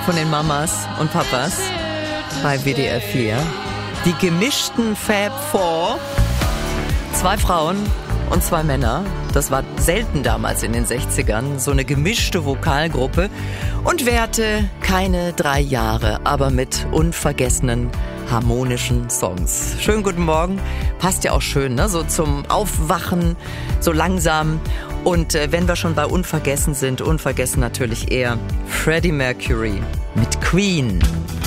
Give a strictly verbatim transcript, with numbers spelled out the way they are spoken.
von den Mamas und Papas bei W D R vier. Die gemischten Fab Four. Zwei Frauen und zwei Männer. Das war selten damals in den sechzigern. So eine gemischte Vokalgruppe. Und währte keine drei Jahre, aber mit unvergessenen harmonischen Songs. Schönen guten Morgen. Passt ja auch schön, ne? So zum Aufwachen, so langsam. Und äh, wenn wir schon bei Unvergessen sind, unvergessen natürlich eher Freddie Mercury mit Queen.